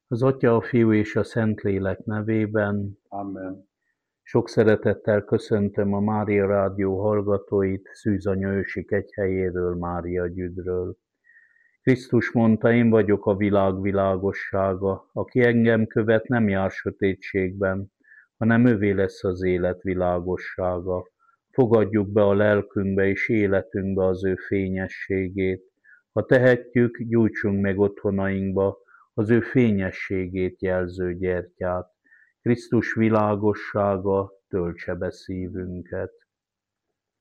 Az Atya, a Fiú és a Szentlélek nevében. Amen. Sok szeretettel köszöntöm a Mária Rádió hallgatóit Szűzanya ősi kegyhelyéről, Mária Gyüdről. Krisztus mondta, én vagyok a világ világossága, aki engem követ, nem jár sötétségben, hanem övé lesz az élet világossága. Fogadjuk be a lelkünkbe és életünkbe az ő fényességét. Ha tehetjük, gyújtsunk meg otthonainkba az ő fényességét jelző gyertyát. Krisztus világossága töltse be szívünket.